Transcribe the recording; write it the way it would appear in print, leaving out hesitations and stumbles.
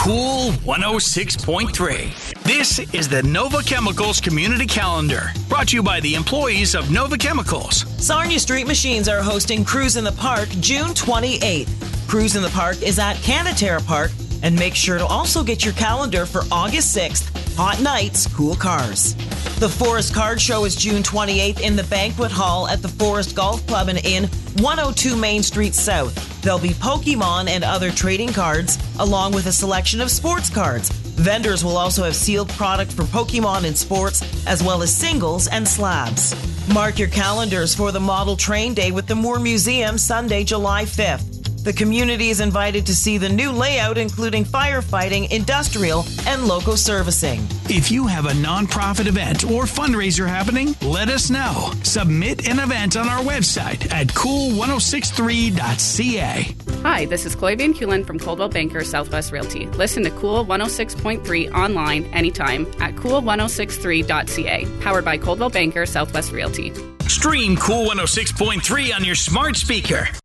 Cool 106.3. This is the Nova Chemicals Community Calendar, brought to you by the employees of Nova Chemicals. Sarnia Street Machines are hosting Cruise in the Park June 28th. Cruise in the Park is at Canaterra Park, and make sure to also get your calendar for August 6th, Hot Nights, Cool Cars. The Forest Card Show is June 28th in the Banquet Hall at the Forest Golf Club and Inn, 102 Main Street South. There'll be Pokemon and other trading cards, along with a selection of sports cards. Vendors will also have sealed product for Pokemon and sports, as well as singles and slabs. Mark your calendars for the Model Train Day with the Moore Museum, Sunday, July 5th. The community is invited to see the new layout, including firefighting, industrial, and loco servicing. If you have a nonprofit event or fundraiser happening, let us know. Submit an event on our website at cool1063.ca. Hi, this is Chloe Van Kulen from Coldwell Banker Southwest Realty. Listen to Cool 106.3 online anytime at cool1063.ca. Powered by Coldwell Banker Southwest Realty. Stream Cool 106.3 on your smart speaker.